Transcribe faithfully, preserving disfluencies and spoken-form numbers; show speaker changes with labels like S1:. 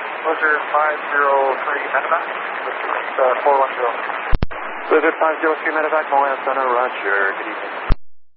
S1: Blizzard five zero three medevac, uh, four one zero.
S2: Blizzard five zero three medevac, Montreal Center, roger, good evening.